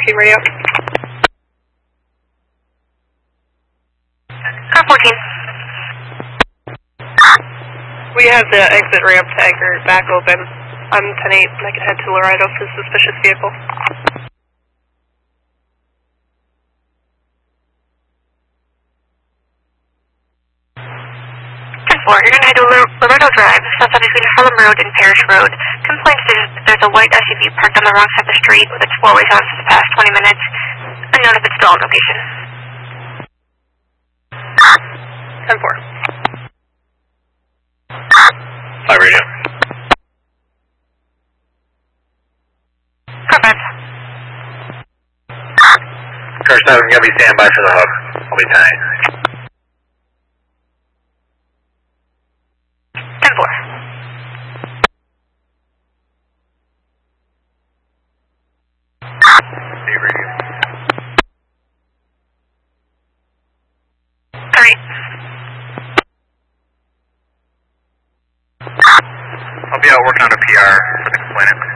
14 radio. Car 14. We have the exit ramp to Anchor back open. I'm 10-8, and I can head to Laredo for the suspicious vehicle. 10-4, you're going to head to Laredo Drive, south between Harlem Road and Parish Road. Complaints there's a white SUV parked on the wrong side of the street with its four-way on for the past 20 minutes. Unknown if it's still on location. 10-4. 5 radio. Car 5. Car 7, gonna be standby for the hub. I'll be tight. 10-4. Dave radio. 3. I'll be out working on a PR for the complainant.